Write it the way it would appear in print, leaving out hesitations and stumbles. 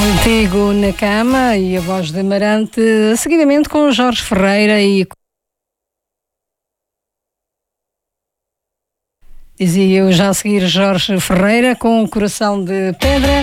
Contigo na Cama e a voz de Amarante, seguidamente com Jorge Ferreira e... Dizia eu já a seguir Jorge Ferreira com o Coração de Pedra.